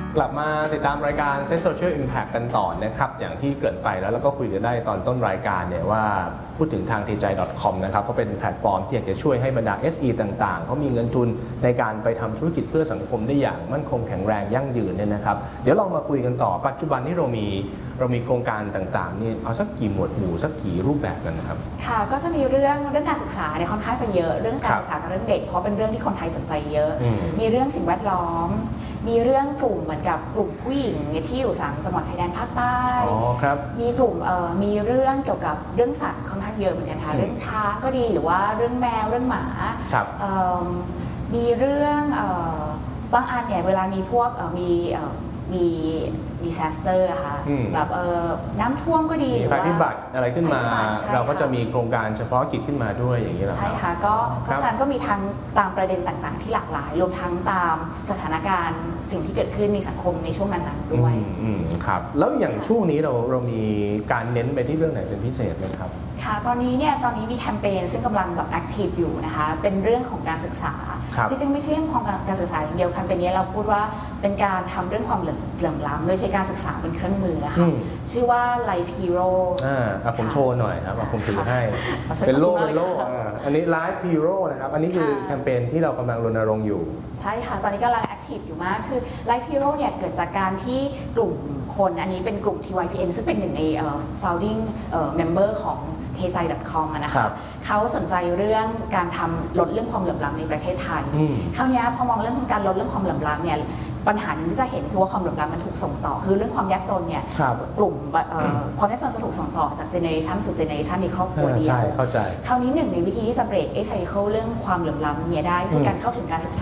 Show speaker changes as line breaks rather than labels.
กลับมาติดตามรายการ Set Social Impact กันต่อนะครับอย่างที่เกริ่นไปแล้วก็คุยกันได้ตอนต้นรายการเนี่ยว่าพูดถึงทาง tjai.com นะครับก็เป็นแพลตฟอร์มที่อยากจะช่วยให้บรรดา SE ต่างๆเขามีเงินทุนในการไปทำธุรกิจเพื่อสังคมได้อย่างมั่นคงแข็งแรงยั่งยืนเนี่ยนะครับเดี๋ยวลองมาคุยกันต่อปัจจุบันนี้เรามีโครงการต่างๆนี่เอาสักกี่หมวดหมู่สักกี่รูปแบบกันนะครับ
ค่ะก็จะมีเรื่องการศึกษาเนี่ยค่อนข้างจะเยอะเรื่องการศึกษากับเรื่องเด็กเพราะเป็นเรื่องที่คนไทยสนใจเยอะมีเรื่องสิ่งแวดล้อมมีเรื่องกลุ่มเหมือนกับกลุ่มผู้หญิงที่อยู่3จังหวัดชายแดนภาคใต้มีกลุ่มมีเรื่องเกี่ยวกับเรื่องสัตว์ค่อนข้างเยอะเหมือนกันค่ะเรื่องช้างก็ดีหรือว่าเรื่องแมวเรื่องหมามีเรื่องบางอันเนี่ยเวลามีพวกมีdisaster อะค่ะแบบน้ำท่วมก็ดีหรือว่าภัย
พิบัติอะไรขึ้นมาเราก็จะมีโครงการเฉพาะกิจขึ้นมาด้วยอย่างนี้แหละ
ใช่ค่ะก็เพราะฉะนั้นก็มีทั้งตามประเด็นต่างๆที่หลากหลายรวมทั้งตามสถานการณ์สิ่งที่เกิดขึ้นในสังคมในช่วงนั้นๆด้วย
ครับแล้วอย่างช่วงนี้เรามีการเน้นไปที่เรื่องไหนเป็นพิเศษไหมครับ
ค่ะตอนนี้มีแคมเปญซึ่งกำลังแบบแอคทีฟอยู่นะคะเป็นเรื่องของการศึกษาจริงๆไม่ใช่เรื่องของการศึกษาอย่างเดียวแคมเปญนี้เราพูดว่าเป็นการทำเรื่องความเหลื่อมล้ำโดยใช้การศึกษาเป็นเครื่องมือค่ะชื่อว่า Life Hero
ผมโชว์หน่อยครับผมถือให้เป็นโล่อันนี้ Life Hero นะครับอันนี้คือแคมเปญที่เรากำลังรณรงค์อยู่
ใช่ค่ะตอนนี้กำลังแอคทีฟอยู่มากคือ Life Hero เนี่ยเกิดจากการที่กลุ่มคนอันนี้เป็นกลุ่ม TYPN ซึ่งเป็นหนึ่งใน founding member ของ tjai.com นะคะเขาสนใจเรื่องการลดเรื่องความเหลื่อมล้ำในประเทศไทยคราวนี้พอมองเรื่องการลดเรื่องความเหลื่อมล้ำเนี่ยปัญหาหนึ่งที่จะเห็นคือว่าความเหลื่อมล้ำมันถูกส่งต่อคือเรื่องความยากจนเนี่ยกลุ่มความยากจนจะถูกส่งต่อจากเจเนอเรชันสู่เจเนอเรชันในครอบครัวเดียวคราวนี้หนึ่งในวิธีที่จะเบรกไอ้ไซเคิลเรื่องความเหลื่อมล้ำเนี่ยได้คือการเข้าถึงการศึกษา